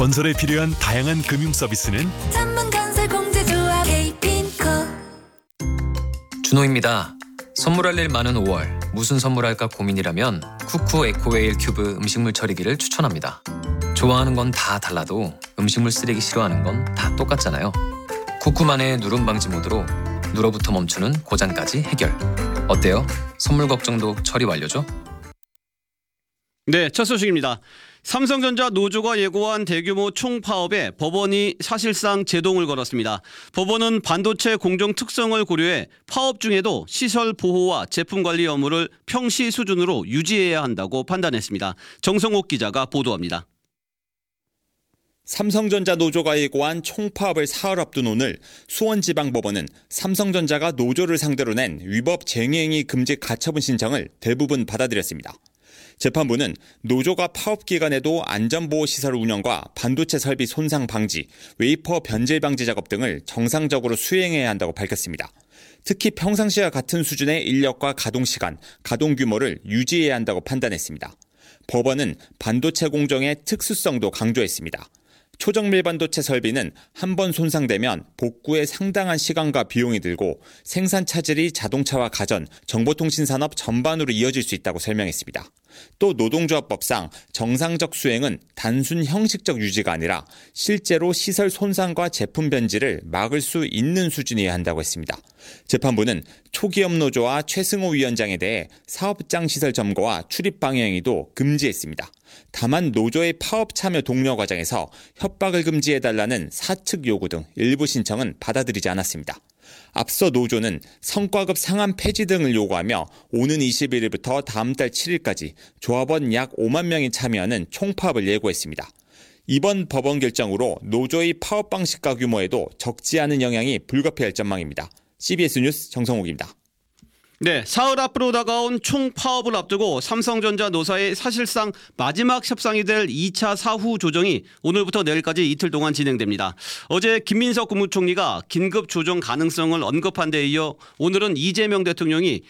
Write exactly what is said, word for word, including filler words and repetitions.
건설에 필요한 다양한 금융 서비스는 전문건설 공제조합 에이핀코. 준호입니다. 선물할 일 많은 오월, 무슨 선물할까 고민이라면 쿠쿠 에코웨일 큐브 음식물 처리기를 추천합니다. 좋아하는 건 다 달라도 음식물 쓰레기 싫어하는 건 다 똑같잖아요. 쿠쿠만의 누름 방지 모드로 누러부터 멈추는 고장까지 해결. 어때요? 선물 걱정도 처리 완료죠? 네, 첫 소식입니다. 삼성전자 노조가 예고한 대규모 총파업에 법원이 사실상 제동을 걸었습니다. 법원은 반도체 공정 특성을 고려해 파업 중에도 시설 보호와 제품 관리 업무를 평시 수준으로 유지해야 한다고 판단했습니다. 정성옥 기자가 보도합니다. 삼성전자 노조가 예고한 총파업을 사흘 앞둔 오늘 수원지방법원은 삼성전자가 노조를 상대로 낸 위법 쟁행위 금지 가처분 신청을 대부분 받아들였습니다. 재판부는 노조가 파업 기간에도 안전보호시설 운영과 반도체 설비 손상 방지, 웨이퍼 변질 방지 작업 등을 정상적으로 수행해야 한다고 밝혔습니다. 특히 평상시와 같은 수준의 인력과 가동시간, 가동 규모를 유지해야 한다고 판단했습니다. 법원은 반도체 공정의 특수성도 강조했습니다. 초정밀 반도체 설비는 한 번 손상되면 복구에 상당한 시간과 비용이 들고 생산 차질이 자동차와 가전, 정보통신산업 전반으로 이어질 수 있다고 설명했습니다. 또 노동조합법상 정상적 수행은 단순 형식적 유지가 아니라 실제로 시설 손상과 제품 변질을 막을 수 있는 수준이어야 한다고 했습니다. 재판부는 초기업 노조와 최승호 위원장에 대해 사업장 시설 점거와 출입 방해 행위도 금지했습니다. 다만 노조의 파업 참여 독려 과정에서 협박을 금지해달라는 사측 요구 등 일부 신청은 받아들이지 않았습니다. 앞서 노조는 성과급 상한 폐지 등을 요구하며 오는 이십일 일부터 다음 달 칠 일까지 조합원 약 오만 명이 참여하는 총파업을 예고했습니다. 이번 법원 결정으로 노조의 파업 방식과 규모에도 적지 않은 영향이 불가피할 전망입니다. 씨비에스 뉴스 정성욱입니다. 네, 사흘 앞으로 다가온 총파업을 앞두고 삼성전자 노사의 사실상 마지막 협상이 될 이 차 사후 조정이 오늘부터 내일까지 이틀 동안 진행됩니다. 어제 김민석 국무총리가 긴급 조정 가능성을 언급한 데 이어 오늘은 이재명 대통령이